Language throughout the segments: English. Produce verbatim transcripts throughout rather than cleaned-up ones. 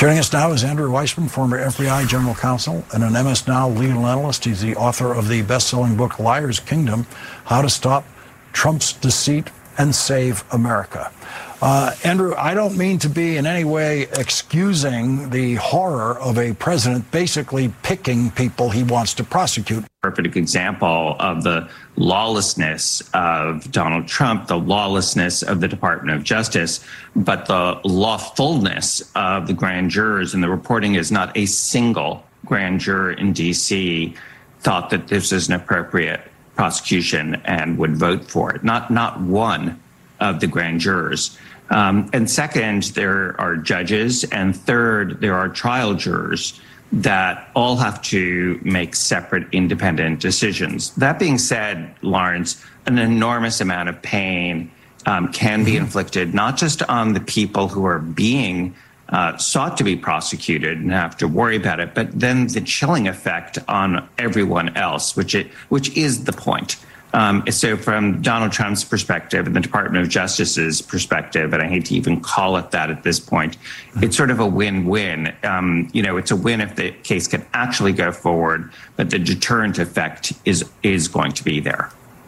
Joining us now is Andrew Weissmann, former F B I general counsel and an M S Now legal analyst. He's the author of the best-selling book, Liar's Kingdom, How to Stop Trump's Deceit and Save America. Uh, Andrew, I don't mean to be in any way excusing the horror of a president basically picking people he wants to prosecute. Perfect example of the lawlessness of Donald Trump, the lawlessness of the Department of Justice, but the lawfulness of the grand jurors. And the reporting is not a single grand juror in D C thought that this is an appropriate prosecution and would vote for it. Not, not one of the grand jurors. Um, and second, there are judges. And third, there are trial jurors that all have to make separate independent decisions. That being said, Lawrence, an enormous amount of pain um, can be inflicted, not just on the people who are being uh, sought to be prosecuted and have to worry about it, but then the chilling effect on everyone else, which it, which is the point. Um, so from Donald Trump's perspective and the Department of Justice's perspective, and I hate to even call it that at this point, it's sort of a win-win. Um, you know, it's a win if the case can actually go forward, but the deterrent effect is is going to be there.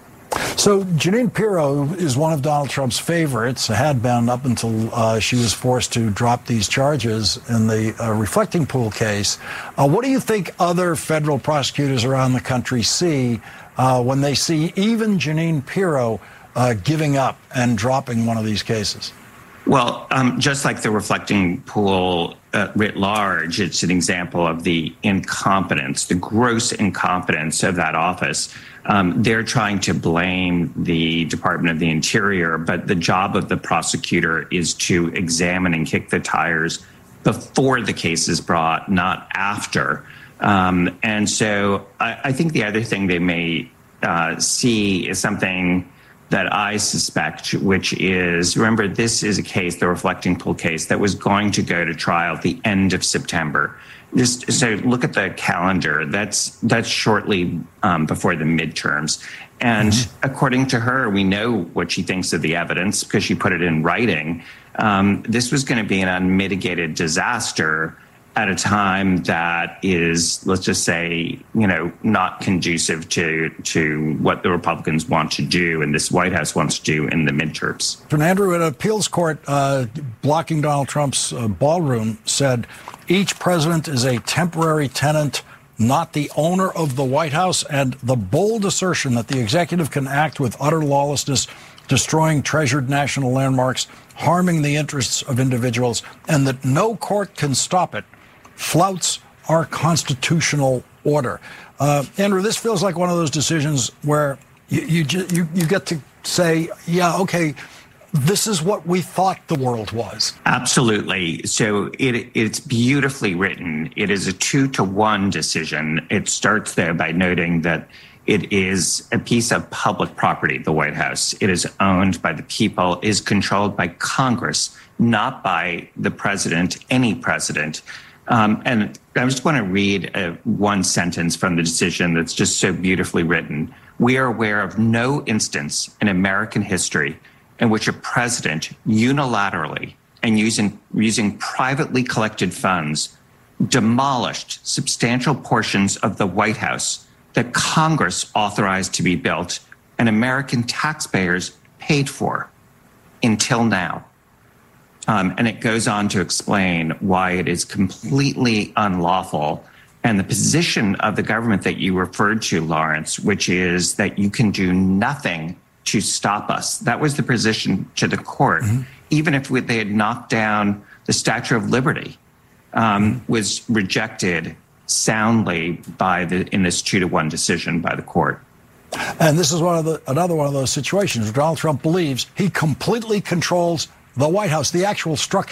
So Jeanine Pirro is one of Donald Trump's favorites, had been up until uh, she was forced to drop these charges in the uh, Reflecting Pool case. Uh, what do you think other federal prosecutors around the country see uh, when they see even Jeanine Pirro uh, giving up and dropping one of these cases? Well, um, just like the Reflecting Pool uh, writ large, it's an example of the incompetence, the gross incompetence of that office. Um, they're trying to blame the Department of the Interior, but the job of the prosecutor is to examine and kick the tires before the case is brought, not after. Um, and so I, I think the other thing they may uh, see is something that I suspect, which is, remember, this is a case, the Reflecting Pool case, that was going to go to trial at the end of September. Just so look at the calendar. That's that's shortly um, before the midterms. And mm-hmm. according to her, we know what she thinks of the evidence because she put it in writing. Um, this was going to be an unmitigated disaster at a time that is, let's just say, you know, not conducive to to what the Republicans want to do and this White House wants to do in the midterms. And Andrew, an appeals court uh, blocking Donald Trump's uh, ballroom said each president is a temporary tenant, not the owner of the White House, and the bold assertion that the executive can act with utter lawlessness, destroying treasured national landmarks, harming the interests of individuals, and that no court can stop it, flouts our constitutional order. Uh, Andrew, this feels like one of those decisions where you, you, you, you get to say, yeah, okay, this is what we thought the world was. Absolutely. So it it's beautifully written. It is a two to one decision. It starts there by noting that it is a piece of public property, the White House. It is owned by the people, is controlled by Congress, not by the president, any president. Um, and I just want to read uh, one sentence from the decision that's just so beautifully written. We are aware of no instance in American history in which a president unilaterally and using using privately collected funds demolished substantial portions of the White House that Congress authorized to be built and American taxpayers paid for until now. Um, and it goes on to explain why it is completely unlawful. And the position of the government that you referred to, Lawrence, which is that you can do nothing to stop us. That was the position to the court, mm-hmm. even if we, they had knocked down the Statue of Liberty, um, mm-hmm. was rejected soundly by the in this two to one decision by the court. And this is one of the another one of those situations where Donald Trump believes he completely controls the White House, the actual structure.